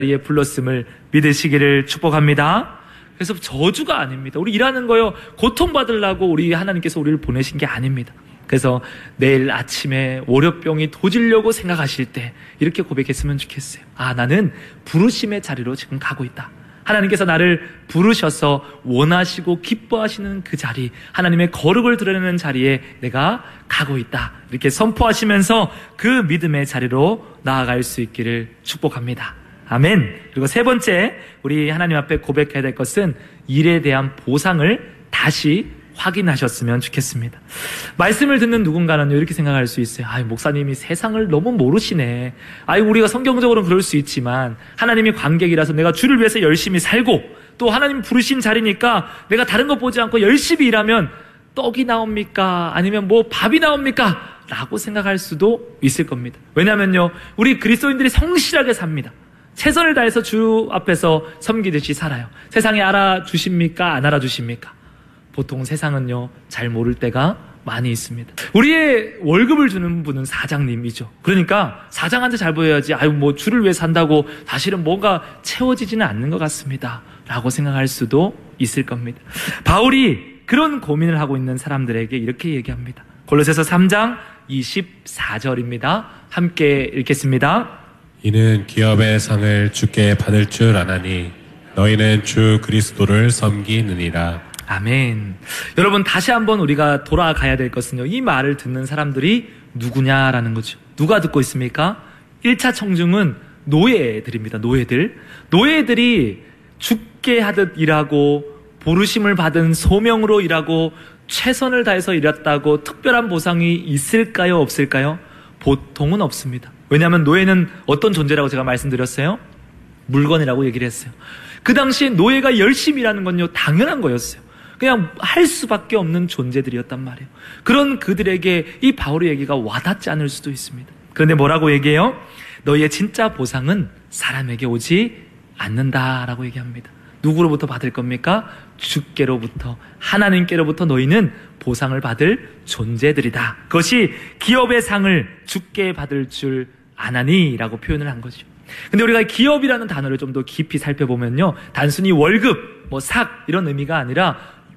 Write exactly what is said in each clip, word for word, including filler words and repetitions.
자리에 불렀음을 믿으시기를 축복합니다. 그래서 저주가 아닙니다. 우리 일하는 거요, 고통받으려고 우리 하나님께서 우리를 보내신 게 아닙니다. 그래서 내일 아침에 월요병이 도지려고 생각하실 때 이렇게 고백했으면 좋겠어요. 아, 나는 부르심의 자리로 지금 가고 있다. 하나님께서 나를 부르셔서 원하시고 기뻐하시는 그 자리, 하나님의 거룩을 드러내는 자리에 내가 가고 있다. 이렇게 선포하시면서 그 믿음의 자리로 나아갈 수 있기를 축복합니다. 아멘. 그리고 세 번째, 우리 하나님 앞에 고백해야 될 것은 일에 대한 보상을 다시 확인하셨으면 좋겠습니다. 말씀을 듣는 누군가는 이렇게 생각할 수 있어요. 아이, 목사님이 세상을 너무 모르시네. 아이, 우리가 성경적으로는 그럴 수 있지만 하나님이 관객이라서 내가 주를 위해서 열심히 살고 또 하나님 부르신 자리니까 내가 다른 것 보지 않고 열심히 일하면 떡이 나옵니까? 아니면 뭐 밥이 나옵니까? 라고 생각할 수도 있을 겁니다. 왜냐하면요, 우리 그리스도인들이 성실하게 삽니다. 최선을 다해서 주 앞에서 섬기듯이 살아요. 세상에 알아주십니까? 안 알아주십니까? 보통 세상은요, 잘 모를 때가 많이 있습니다. 우리의 월급을 주는 분은 사장님이죠. 그러니까 사장한테 잘 보여야지, 아유, 뭐 주를 위해 산다고 사실은 뭔가 채워지지는 않는 것 같습니다. 라고 생각할 수도 있을 겁니다. 바울이 그런 고민을 하고 있는 사람들에게 이렇게 얘기합니다. 골로새서 삼 장 이십사 절입니다. 함께 읽겠습니다. 이는 기업의 상을 주께 받을 줄 아나니 너희는 주 그리스도를 섬기느니라. 아멘. 여러분, 다시 한번 우리가 돌아가야 될 것은요, 이 말을 듣는 사람들이 누구냐라는 거죠. 누가 듣고 있습니까? 일 차 청중은 노예들입니다. 노예들. 노예들이 죽게 하듯 일하고 부르심을 받은 소명으로 일하고 최선을 다해서 일했다고 특별한 보상이 있을까요? 없을까요? 보통은 없습니다. 왜냐하면 노예는 어떤 존재라고 제가 말씀드렸어요? 물건이라고 얘기를 했어요. 그 당시에 노예가 열심히 일하는 건요, 당연한 거였어요. 그냥 할 수밖에 없는 존재들이었단 말이에요. 그런 그들에게 이 바울의 얘기가 와닿지 않을 수도 있습니다. 그런데 뭐라고 얘기해요? 너희의 진짜 보상은 사람에게 오지 않는다라고 얘기합니다. 누구로부터 받을 겁니까? 주께로부터, 하나님께로부터 너희는 보상을 받을 존재들이다. 그것이 기업의 상을 주께 받을 줄 아나니 라고 표현을 한 거죠. 근데 우리가 기업이라는 단어를 좀 더 깊이 살펴보면요, 단순히 월급, 뭐 삭 이런 의미가 아니라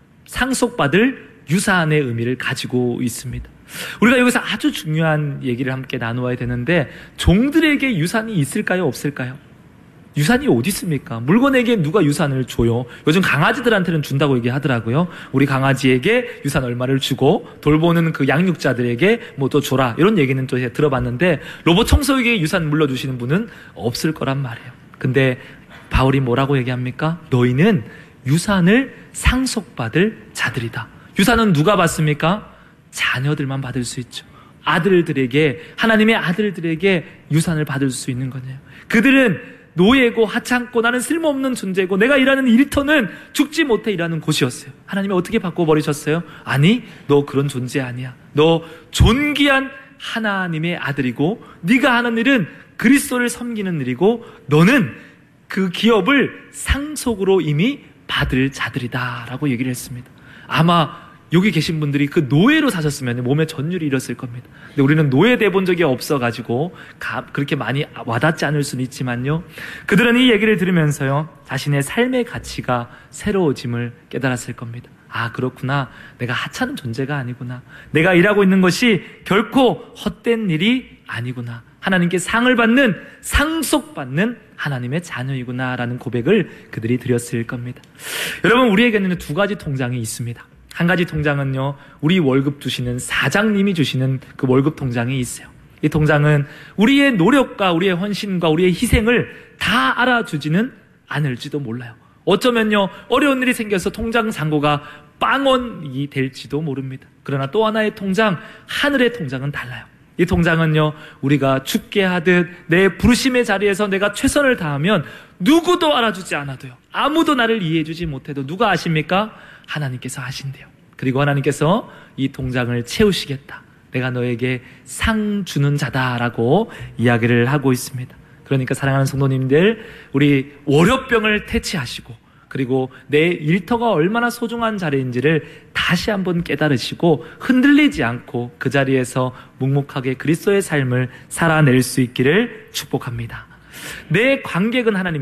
상속받을 유산의 의미를 가지고 있습니다. 우리가 여기서 아주 중요한 얘기를 함께 나누어야 되는데, 종들에게 유산이 있을까요? 없을까요? 유산이 어디 있습니까? 물건에게 누가 유산을 줘요? 요즘 강아지들한테는 준다고 얘기하더라고요. 우리 강아지에게 유산 얼마를 주고 돌보는 그 양육자들에게 뭐 또 줘라, 이런 얘기는 또 들어봤는데, 로봇 청소기에 유산 물려주시는 분은 없을 거란 말이에요. 근데 바울이 뭐라고 얘기합니까? 너희는 유산을 상속받을 자들이다. 유산은 누가 받습니까? 자녀들만 받을 수 있죠. 아들들에게, 하나님의 아들들에게 유산을 받을 수 있는 거네요. 그들은 노예고 하찮고 나는 쓸모없는 존재고 내가 일하는 일터는 죽지 못해 일하는 곳이었어요. 하나님이 어떻게 바꿔버리셨어요? 아니, 너 그런 존재 아니야. 너 존귀한 하나님의 아들이고 네가 하는 일은 그리스도를 섬기는 일이고 너는 그 기업을 상속으로 이미 받을 자들이다 라고 얘기를 했습니다. 아마 여기 계신 분들이 그 노예로 사셨으면 몸에 전율이 일었을 겁니다. 근데 우리는 노예돼 본 적이 없어가지고 그렇게 많이 와닿지 않을 수는 있지만요, 그들은 이 얘기를 들으면서요, 자신의 삶의 가치가 새로워짐을 깨달았을 겁니다. 아, 그렇구나. 내가 하찮은 존재가 아니구나. 내가 일하고 있는 것이 결코 헛된 일이 아니구나. 하나님께 상을 받는, 상속받는 하나님의 자녀이구나 라는 고백을 그들이 드렸을 겁니다. 여러분, 우리에게는 두 가지 통장이 있습니다. 한 가지 통장은요, 우리 월급 주시는 사장님이 주시는 그 월급 통장이 있어요. 이 통장은 우리의 노력과 우리의 헌신과 우리의 희생을 다 알아주지는 않을지도 몰라요. 어쩌면요, 어려운 일이 생겨서 통장 잔고가 빵원이 될지도 모릅니다. 그러나 또 하나의 통장, 하늘의 통장은 달라요. 이 통장은요, 우리가 죽게 하듯 내 부르심의 자리에서 내가 최선을 다하면 누구도 알아주지 않아도요, 아무도 나를 이해해주지 못해도 누가 아십니까? 하나님께서 아신대요. 그리고 하나님께서 이 통장을 채우시겠다, 내가 너에게 상 주는 자다라고 이야기를 하고 있습니다. 그러니까 사랑하는 성도님들, 우리 월요병을 퇴치하시고 그리고 내 일터가 얼마나 소중한 자리인지를 다시 한번 깨달으시고 흔들리지 않고 그 자리에서 묵묵하게 그리스도의 삶을 살아낼 수 있기를 축복합니다. 내 관객은 하나님.